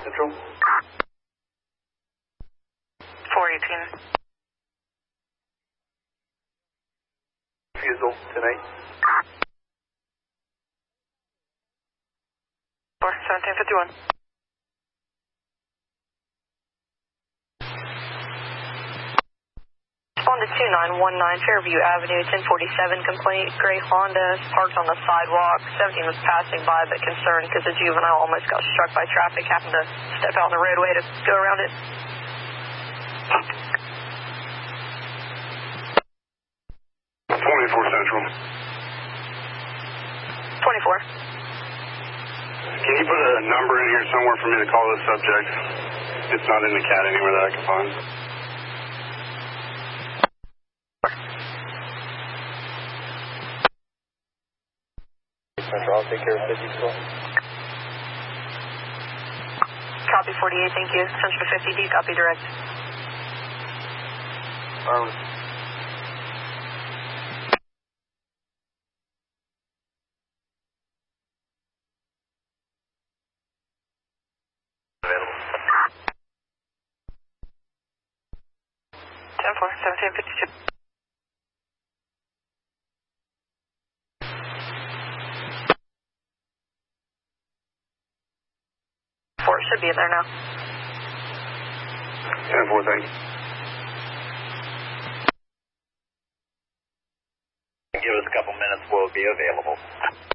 Central. 418. Refusal tonight. 1751. Respond to 2919 Fairview Avenue, 1047 complaint. Gray Honda parked on the sidewalk. 17 was passing by but concerned because the juvenile almost got struck by traffic, happened to step out on the roadway to go around it. 24 Central. 24. Can you put a number in here somewhere for me to call this subject? It's not in the CAT anywhere that I can find. Central, I'll take care of 50 still. Copy 48, thank you. Central 50D, copy direct. Available. 10-4, 1752. Should be in there now. 10-4, thank you. Give us a couple minutes, we'll be available.